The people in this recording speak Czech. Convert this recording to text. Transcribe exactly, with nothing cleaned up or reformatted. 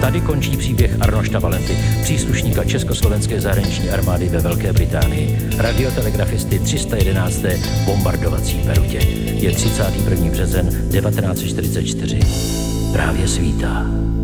Tady končí příběh Arnošta Valenty, příslušníka Československé zahraniční armády ve Velké Británii, radiotelegrafisty tři sta jedenácté bombardovací perutě. Je třicátý první březen devatenáct set čtyřicet čtyři. Právě svítá.